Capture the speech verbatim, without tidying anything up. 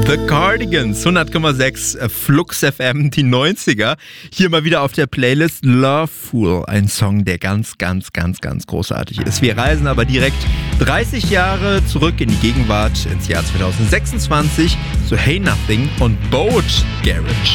The Cardigans, hundert Komma sechs Flux F M, die neunziger. Hier mal wieder auf der Playlist Loveful, ein Song, der ganz, ganz, ganz, ganz großartig ist. Wir reisen aber direkt dreißig Jahre zurück in die Gegenwart, ins Jahr zwanzig sechsundzwanzig, zu Hey Nothing und Boat Garage.